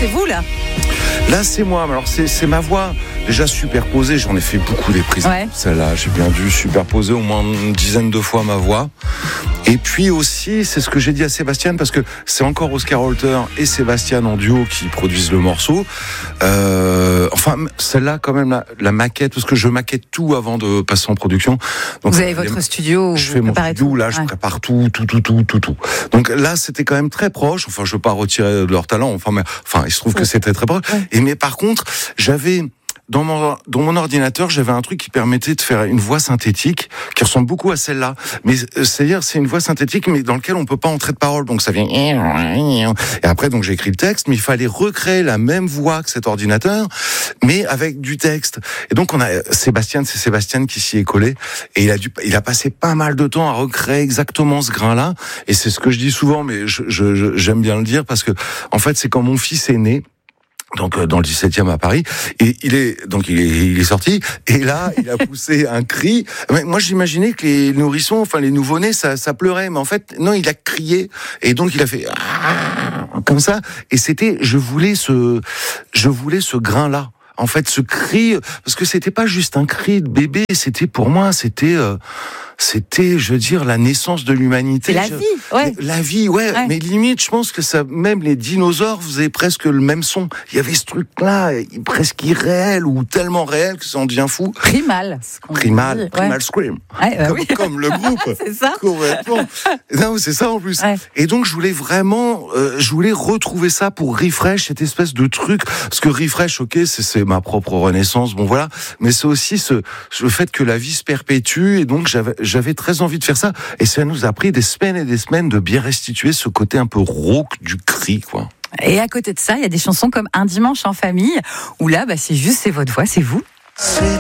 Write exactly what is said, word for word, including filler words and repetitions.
c'est vous là. Là, c'est moi. Alors, c'est, c'est ma voix déjà superposée. J'en ai fait beaucoup des prises. Ouais. Celle-là, j'ai bien dû superposer au moins une dizaine de fois ma voix. Et puis aussi, c'est ce que j'ai dit à Sébastien, parce que c'est encore Oscar Holter et Sébastien en duo qui produisent le morceau. Euh, enfin, celle-là, quand même, la, la maquette, parce que je maquette tout avant de passer en production. Donc, vous avez votre les, studio. Je fais mon studio, tout. là, ouais. je prépare tout, tout, tout, tout, tout, tout. Donc là, c'était quand même très proche. Enfin, je veux pas retirer de leur talent. Enfin, mais, enfin, il se trouve ouais. que c'était très proche. Ouais. Et mais par contre, j'avais dans mon dans mon ordinateur, j'avais un truc qui permettait de faire une voix synthétique qui ressemble beaucoup à celle-là. Mais c'est-à-dire, c'est une voix synthétique, mais dans laquelle on peut pas entrer de parole. Donc ça vient. Et après, donc j'ai écrit le texte, mais il fallait recréer la même voix que cet ordinateur, mais avec du texte. Et donc on a Sébastien, c'est Sébastien qui s'y est collé, et il a dû, il a passé pas mal de temps à recréer exactement ce grain-là. Et c'est ce que je dis souvent, mais je, je, j'aime bien le dire parce que en fait, c'est quand mon fils est né. Donc dans le dix-septième à Paris, et il est donc il est, il est sorti, et là il a poussé un cri. Moi j'imaginais que les nourrissons, enfin les nouveau-nés, ça, ça pleurait, mais en fait non, il a crié, et donc il a fait comme ça, et c'était, je voulais ce, je voulais ce grain-là. En fait, ce cri, parce que c'était pas juste un cri de bébé, c'était pour moi, c'était, euh, c'était, je veux dire, la naissance de l'humanité. C'est la vie, ouais. La vie, ouais, ouais. Mais limite, je pense que ça, même les dinosaures faisaient presque le même son. Il y avait ce truc-là, presque irréel ou tellement réel que ça en devient fou. Primal. Primal, Primal ouais. Scream. Ouais, bah comme, oui. comme le groupe. C'est ça. Complètement. Non, c'est ça en plus. Ouais. Et donc, je voulais vraiment, euh, je voulais retrouver ça pour Refresh, cette espèce de truc. Parce que Refresh, ok, c'est, c'est ma propre renaissance, bon voilà. Mais c'est aussi ce, le fait que la vie se perpétue, et donc j'avais, j'avais très envie de faire ça. Et ça nous a pris des semaines et des semaines de bien restituer ce côté un peu rauque du cri, quoi. Et à côté de ça, il y a des chansons comme Un dimanche en famille, où là, bah, c'est juste, c'est votre voix, c'est vous. C'est